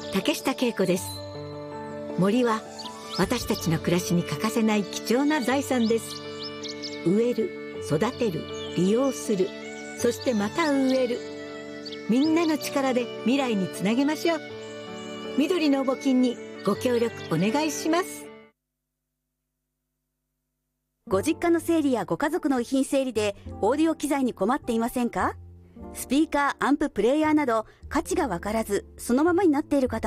竹下恵子です。森は私たちの暮らしに欠かせない貴重な財産です。植える、育てる、利用する、そしてまた植える。みんなの力で未来につなげましょう。緑の募金にご協力お願いします。 ご実家の整理やご家族の遺品整理でオーディオ機材に困っていませんか？スピーカー、アンプ、プレイヤーなど価値がわからずそのままになっている方